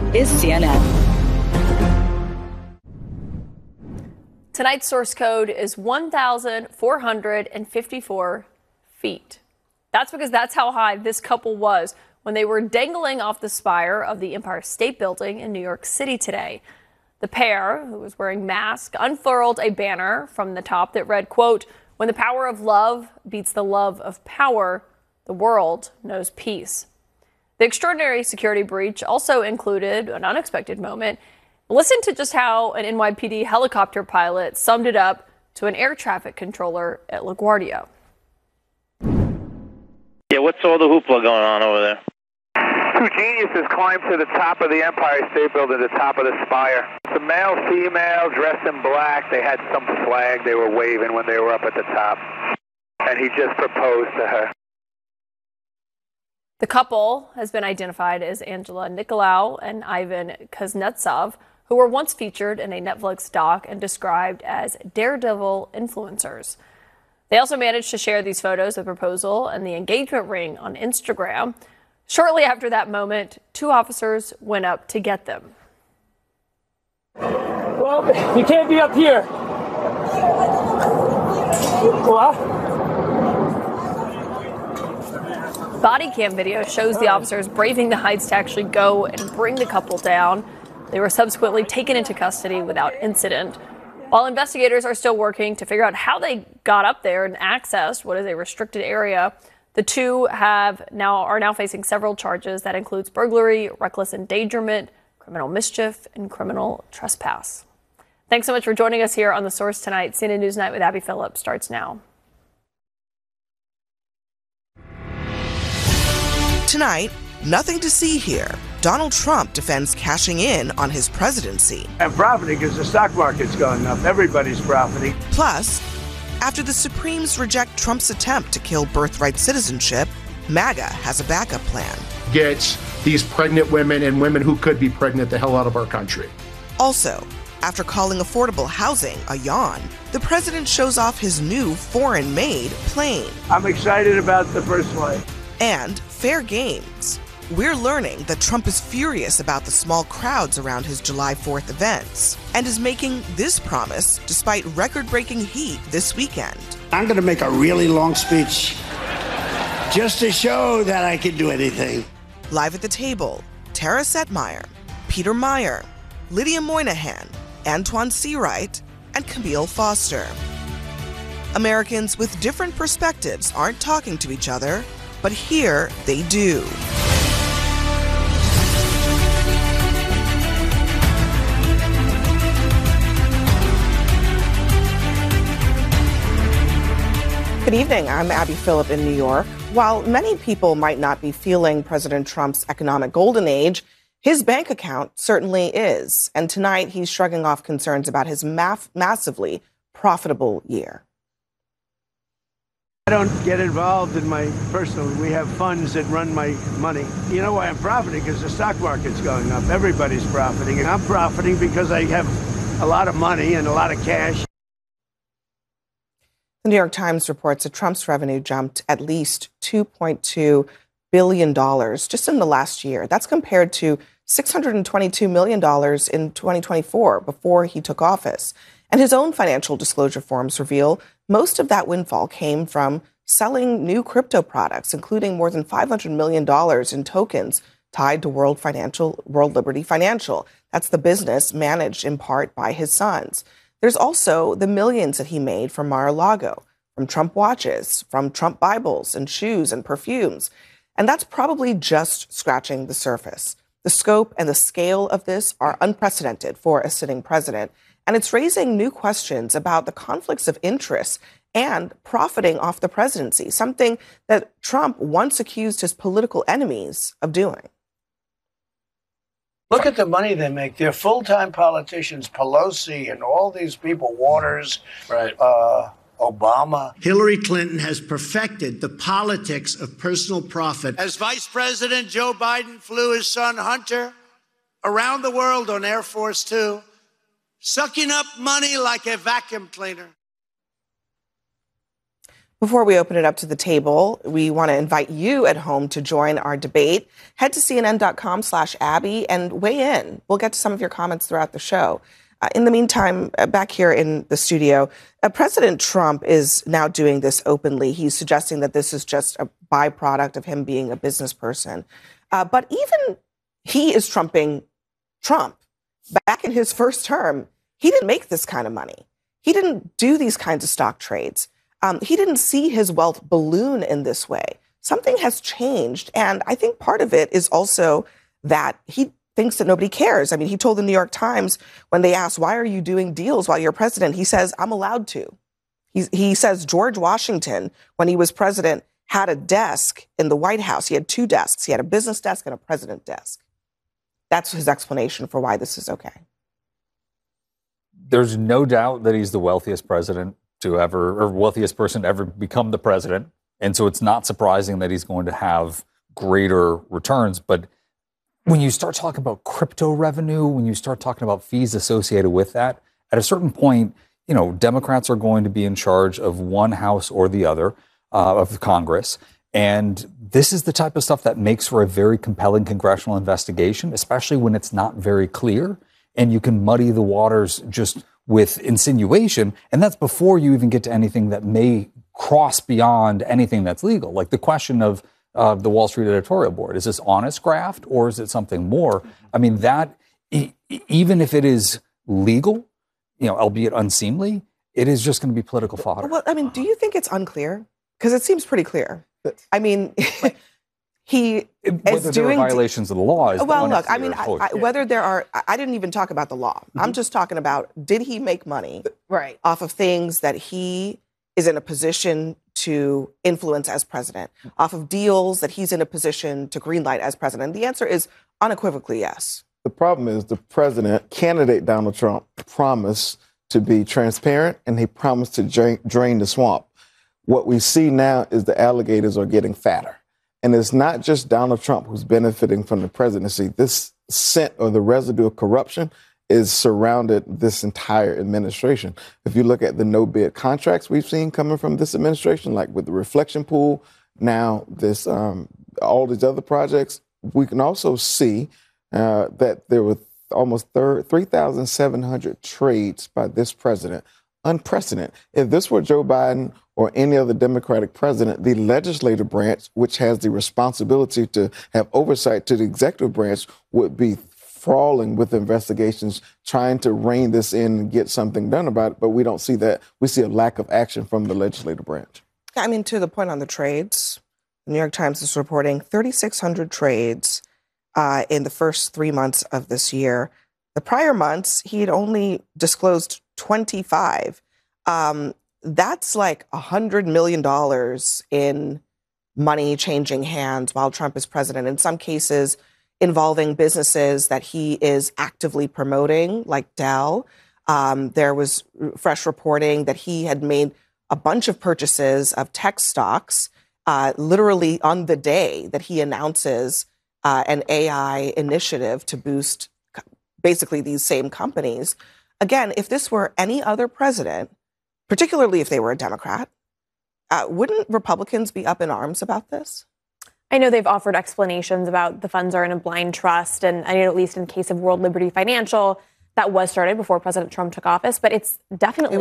is CNN. Tonight's source code is 1,454 feet. That's because that's how high this couple was when they were dangling off the spire of the Empire State Building in New York City today. The pair, who was wearing masks, unfurled a banner from the top that read, quote, "When the power of love beats the love of power, the world knows peace." The extraordinary security breach also included an unexpected moment. Listen to just how an NYPD helicopter pilot summed it up to an air traffic controller at LaGuardia. Yeah, what's all the hoopla going on over there? Two geniuses climbed to the top of the Empire State Building, the top of the spire. The male, female, dressed in black. They had some flag they were waving when they were up at the top. And he just proposed to her. The couple has been identified as Angela Nicolau and Ivan Kuznetsov, who were once featured in a Netflix doc and described as daredevil influencers. They also managed to share these photos of the proposal and the engagement ring on Instagram. Shortly after that moment, two officers went up to get them. Well, you can't be up here. What? Body cam video shows the officers braving the heights to actually go and bring the couple down. They were subsequently taken into custody without incident. While investigators are still working to figure out how they got up there and accessed what is a restricted area, the two are now facing several charges that includes burglary, reckless endangerment, criminal mischief, and criminal trespass. Thanks so much for joining us here on The Source tonight. CNN News Night with Abby Phillip starts now. Tonight, nothing to see here. Donald Trump defends cashing in on his presidency. I'm profiting because the stock market's going up. Everybody's profiting. Plus, after the Supremes reject Trump's attempt to kill birthright citizenship, MAGA has a backup plan. Gets these pregnant women and women who could be pregnant the hell out of our country. Also, after calling affordable housing a yawn, the president shows off his new foreign-made plane. I'm excited about the first flight. And fair games. We're learning that Trump is furious about the small crowds around his July 4th events and is making this promise despite record-breaking heat this weekend. I'm going to make a really long speech just to show that I can do anything. Live at the table, Tara Setmeyer, Peter Meyer, Lydia Moynihan, Antoine Seawright, and Camille Foster. Americans with different perspectives aren't talking to each other, but here they do. Good evening. I'm Abby Phillip in New York. While many people might not be feeling President Trump's economic golden age, his bank account certainly is. And tonight he's shrugging off concerns about his massively profitable year. I don't get involved in my personal. We have funds that run my money. You know why I'm profiting? Because the stock market's going up. Everybody's profiting. And I'm profiting because I have a lot of money and a lot of cash. The New York Times reports that Trump's revenue jumped at least $2.2 billion just in the last year. That's compared to $622 million in 2024 before he took office. And his own financial disclosure forms reveal most of that windfall came from selling new crypto products, including more than $500 million in tokens tied to World Liberty Financial. That's the business managed in part by his sons. There's also the millions that he made from Mar-a-Lago, from Trump watches, from Trump Bibles and shoes and perfumes. And that's probably just scratching the surface. The scope and the scale of this are unprecedented for a sitting president. And it's raising new questions about the conflicts of interest and profiting off the presidency, something that Trump once accused his political enemies of doing. Look at the money they make. They're full-time politicians, Pelosi and all these people, Waters, right. Obama. Hillary Clinton has perfected the politics of personal profit. As Vice President, Joe Biden flew his son Hunter around the world on Air Force Two, sucking up money like a vacuum cleaner. Before we open it up to the table, we want to invite you at home to join our debate. Head to cnn.com/Abby and weigh in. We'll get to some of your comments throughout the show. In the meantime, back here in the studio, President Trump is now doing this openly. He's suggesting that this is just a byproduct of him being a business person. But even he is trumping Trump. Back in his first term, he didn't make this kind of money. He didn't do these kinds of stock trades. He didn't see his wealth balloon in this way. Something has changed. And I think part of it is also that he thinks that nobody cares. I mean, he told the New York Times when they asked, why are you doing deals while you're president? He says, I'm allowed to. He says George Washington, when he was president, had a desk in the White House. He had two desks. He had a business desk and a president desk. That's his explanation for why this is okay. There's no doubt that he's the wealthiest president to ever, or wealthiest person to ever become the president. And so it's not surprising that he's going to have greater returns. But when you start talking about crypto revenue, when you start talking about fees associated with that, at a certain point, you know, Democrats are going to be in charge of one house or the other of Congress. And this is the type of stuff that makes for a very compelling congressional investigation, especially when it's not very clear and you can muddy the waters just with insinuation. And that's before you even get to anything that may cross beyond anything that's legal. Like the question of the Wall Street editorial board. Is this honest graft or is it something more? I mean, that even if it is legal, you know, albeit unseemly, it is just going to be political fodder. Well, I mean, do you think it's unclear? Because it seems pretty clear. I mean, he is doing violations of the law. Well, look, I mean, whether there are, I didn't even talk about the law. Mm-hmm. I'm just talking about, did he make money off of things that he is in a position to influence as president, off of deals that he's in a position to greenlight as president? The answer is unequivocally yes. The problem is the president, candidate Donald Trump, promised to be transparent and he promised to drain the swamp. What we see now is the alligators are getting fatter. And it's not just Donald Trump who's benefiting from the presidency. This scent or the residue of corruption is surrounded this entire administration. If you look at the no-bid contracts we've seen coming from this administration, like with the reflection pool, now this all these other projects, we can also see that there were almost 3,700 trades by this president. Unprecedented. If this were Joe Biden or any other Democratic president, the legislative branch, which has the responsibility to have oversight to the executive branch, would be crawling with investigations, trying to rein this in and get something done about it. But we don't see that. We see a lack of action from the legislative branch. I mean, to the point on the trades, the New York Times is reporting 3,600 trades in the first 3 months of this year. The prior months, he had only disclosed 25. That's like $100 million in money changing hands while Trump is president. In some cases, involving businesses that he is actively promoting, like Dell. There was fresh reporting that he had made a bunch of purchases of tech stocks, literally on the day that he announces an AI initiative to boost basically these same companies. Again, if this were any other president, particularly if they were a Democrat, wouldn't Republicans be up in arms about this? I know they've offered explanations about the funds are in a blind trust. And I know at least in case of World Liberty Financial, that was started before President Trump took office. But it's definitely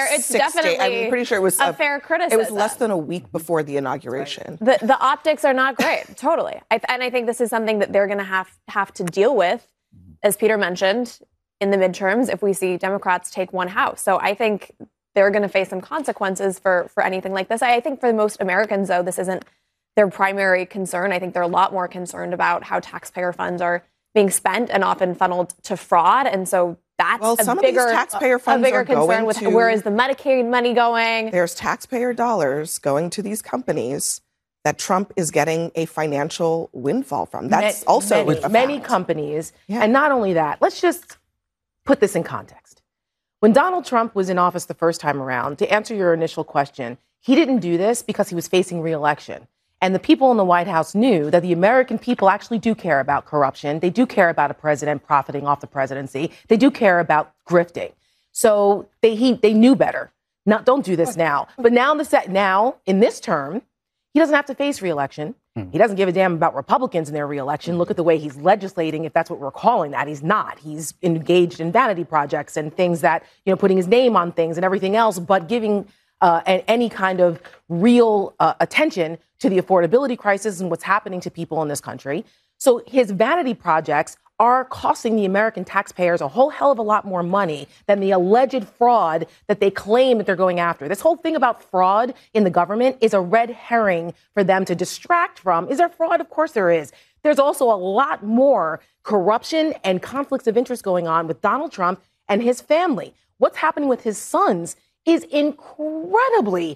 I'm pretty sure it was a fair criticism. It was less than a week before the inauguration. Right. The optics are not great. Totally. And I think this is something that they're going to have to deal with, as Peter mentioned, in the midterms if we see Democrats take one house. So I think they're going to face some consequences for anything like this. I think for most Americans, though, this isn't their primary concern. I think they're a lot more concerned about how taxpayer funds are being spent and often funneled to fraud. And so that's a bigger concern with where is the Medicaid money going? There's taxpayer dollars going to these companies that Trump is getting a financial windfall from. That's also many companies. Yeah. And not only that, let's just put this in context. When Donald Trump was in office the first time around, to answer your initial question, he didn't do this because he was facing re-election. And the people in the White House knew that the American people actually do care about corruption. They do care about a president profiting off the presidency. They do care about grifting. So they knew better don't do this now. But now in this term, he doesn't have to face re-election. He doesn't give a damn about Republicans and their re-election. Look at the way he's legislating, if that's what we're calling that. He's not. He's engaged in vanity projects and things that, putting his name on things and everything else, but giving any kind of real attention to the affordability crisis and what's happening to people in this country. So his vanity projects are costing the American taxpayers a whole hell of a lot more money than the alleged fraud that they claim that they're going after. This whole thing about fraud in the government is a red herring for them to distract from. Is there fraud? Of course there is. There's also a lot more corruption and conflicts of interest going on with Donald Trump and his family. What's happening with his sons is incredibly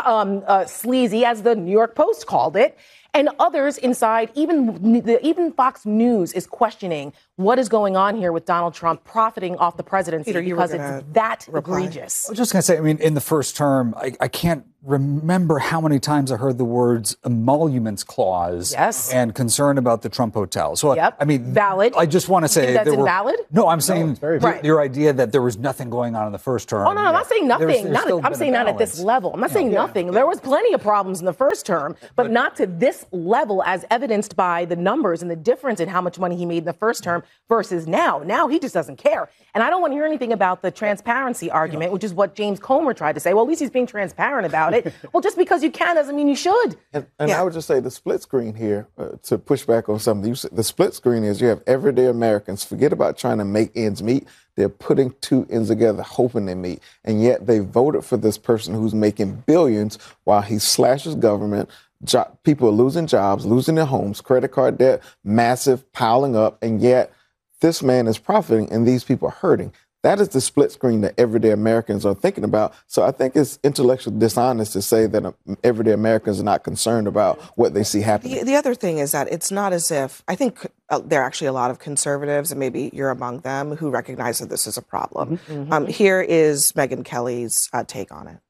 sleazy, as the New York Post called it. And others inside, even Fox News is questioning what is going on here with Donald Trump profiting off the presidency because it's that egregious. I was just going to say, in the first term, I can't remember how many times I heard the words emoluments clause and concern about the Trump hotel. So, valid. I just want to say that's invalid? No, I'm saying your idea that there was nothing going on in the first term. Oh, no, I'm not saying nothing. I'm saying not at this level. I'm not saying nothing. There was plenty of problems in the first term, but not to this level as evidenced by the numbers and the difference in how much money he made in the first term versus now. Now he just doesn't care. And I don't want to hear anything about the transparency argument, which is what James Comer tried to say. Well, at least he's being transparent about it. Well, just because you can doesn't mean you should. And I would just say the split screen here, to push back on something, the split screen is you have everyday Americans, forget about trying to make ends meet. They're putting two ends together, hoping they meet. And yet they voted for this person who's making billions while he slashes government. People are losing jobs, losing their homes, credit card debt, massive, piling up. And yet this man is profiting and these people are hurting. That is the split screen that everyday Americans are thinking about. So I think it's intellectually dishonest to say that everyday Americans are not concerned about what they see happening. The other thing is that it's not as if, I think there are actually a lot of conservatives, and maybe you're among them, who recognize that this is a problem. Here is Megyn Kelly's take on it.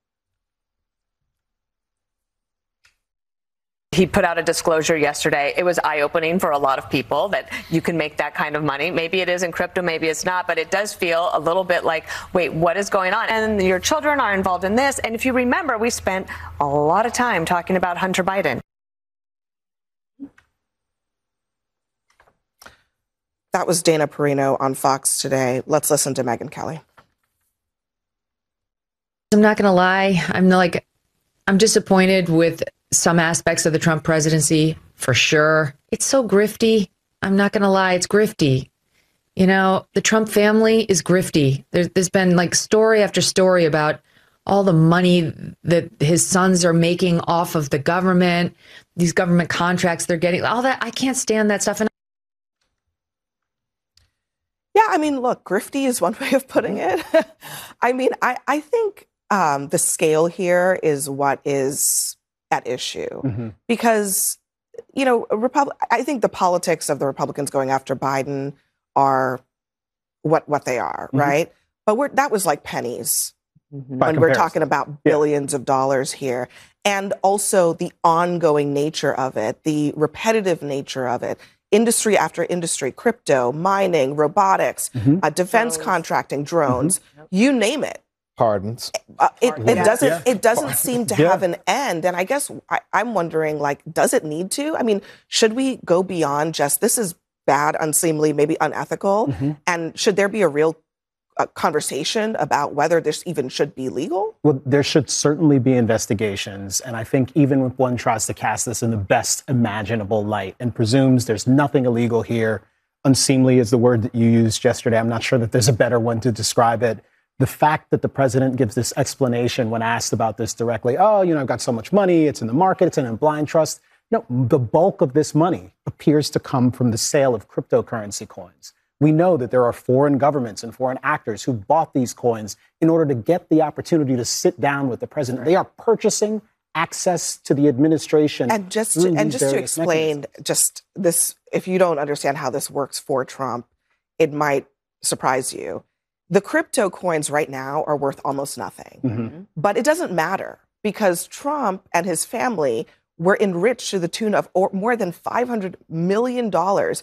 He put out a disclosure yesterday. It was eye-opening for a lot of people that you can make that kind of money. Maybe it is in crypto, maybe it's not, but it does feel a little bit like, wait, what is going on? And your children are involved in this. And if you remember, we spent a lot of time talking about Hunter Biden. That was Dana Perino on Fox today. Let's listen to Megyn Kelly. I'm not going to lie. I'm disappointed with some aspects of the Trump presidency, for sure. It's so grifty. I'm not going to lie. It's grifty. The Trump family is grifty. There's been story after story about all the money that his sons are making off of the government, these government contracts they're getting, all that. I can't stand that stuff. Yeah, look, grifty is one way of putting it. I think the scale here is what is at issue because, I think the politics of the Republicans going after Biden are what they are, right? But that was like pennies when we're talking about billions of dollars here. And also the ongoing nature of it, the repetitive nature of it, industry after industry, crypto, mining, robotics, defense contracting, drones, you name it. Pardons. It doesn't seem to have an end. And I guess I'm wondering, does it need to? Should we go beyond just this is bad, unseemly, maybe unethical? And should there be a real conversation about whether this even should be legal? Well, there should certainly be investigations. And I think even if one tries to cast this in the best imaginable light and presumes there's nothing illegal here, unseemly is the word that you used yesterday. I'm not sure that there's a better one to describe it. The fact that the president gives this explanation when asked about this directly, I've got so much money, it's in the market, it's in a blind trust. No, the bulk of this money appears to come from the sale of cryptocurrency coins. We know that there are foreign governments and foreign actors who bought these coins in order to get the opportunity to sit down with the president. They are purchasing access to the administration. And just to explain this, if you don't understand how this works for Trump, it might surprise you. The crypto coins right now are worth almost nothing, but it doesn't matter because Trump and his family were enriched to the tune of more than $500 million by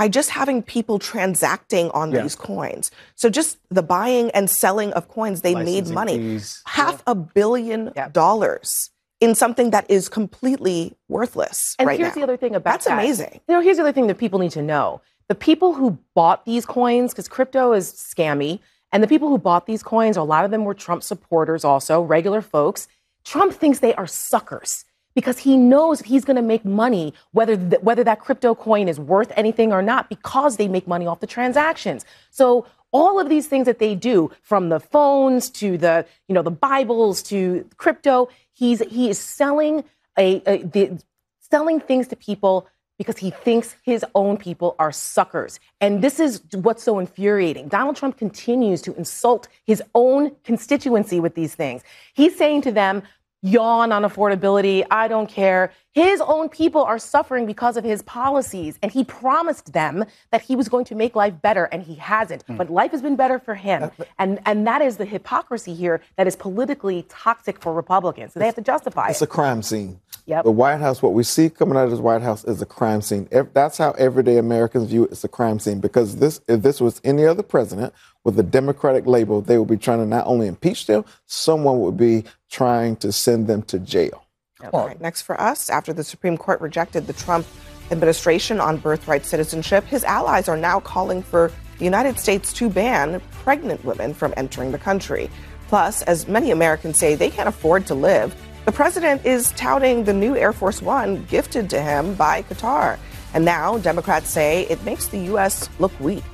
by just having people transacting on these coins. So just the buying and selling of coins, they made money. $500 million in something that is completely worthless and right here's now. the other thing about That's amazing. Here's the other thing that people need to know. The people who bought these coins, because crypto is scammy, and the people who bought these coins, a lot of them were Trump supporters also, regular folks. Trump thinks they are suckers because he knows he's going to make money whether that crypto coin is worth anything or not, because they make money off the transactions. So all of these things that they do, from the phones to the Bibles to crypto, he is selling selling things to people because he thinks his own people are suckers. And this is what's so infuriating. Donald Trump continues to insult his own constituency with these things. He's saying to them, yawn on affordability, I don't care. His own people are suffering because of his policies, and he promised them that he was going to make life better, and he hasn't. But life has been better for him. And that is the hypocrisy here that is politically toxic for Republicans. So they have to justify it. It's a crime scene. Yep. The White House, what we see coming out of this White House is a crime scene. That's how everyday Americans view it. It's a crime scene, because if this was any other president with a Democratic label, they would be trying to not only impeach them, someone would be trying to send them to jail. All right, next for us, after the Supreme Court rejected the Trump administration on birthright citizenship, his allies are now calling for the United States to ban pregnant women from entering the country. Plus, as many Americans say they can't afford to live, the president is touting the new Air Force One gifted to him by Qatar. And now Democrats say it makes the U.S. look weak.